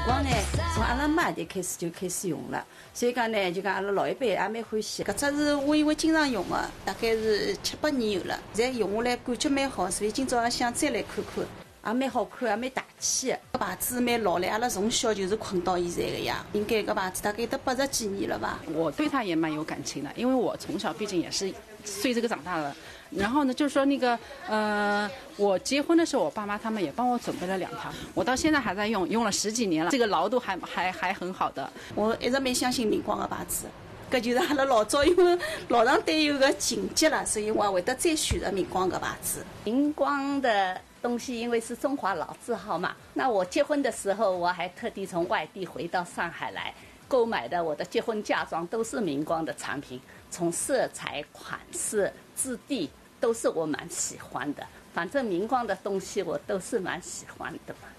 光呢，从阿拉妈就开始用了，所以讲呢，就讲阿拉老一辈也蛮欢喜。 搿只是我因为经常用的，大概是7、8年有了，现在用下来感觉蛮好，所以今朝也想再来看看。 也蛮好看，也蛮大气的。 搿牌子蛮老了，阿拉从小就是困到现在的呀。应该搿牌子大概有得80几年了吧。 我对它也蛮有感情的，因为我从小毕竟也是随这个长大的。然后呢，就是说那个我结婚的时候，我爸妈他们也帮我准备了2套，我到现在还在用，用了10几年了，这个牢度还很好的。 我一直蛮相信明光的牌子。搿就是阿拉老早因为老上对有个情节了，所以我也会得再选择明光搿牌子。 明光的东西因为是中华老字号嘛，那我结婚的时候我还特地从外地回到上海来购买的，我的结婚嫁妆都是明光的产品，从色彩、款式、质地都是我蛮喜欢的。反正明光的东西我都是蛮喜欢的嘛。